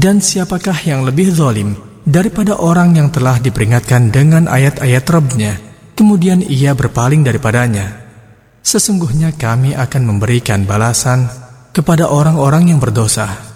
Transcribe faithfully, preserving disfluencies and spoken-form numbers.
Dan siapakah yang lebih zalim daripada orang yang telah diperingatkan dengan ayat-ayat Rabb-Nya, kemudian ia berpaling daripadanya? Sesungguhnya kami akan memberikan balasan kepada orang-orang yang berdosa.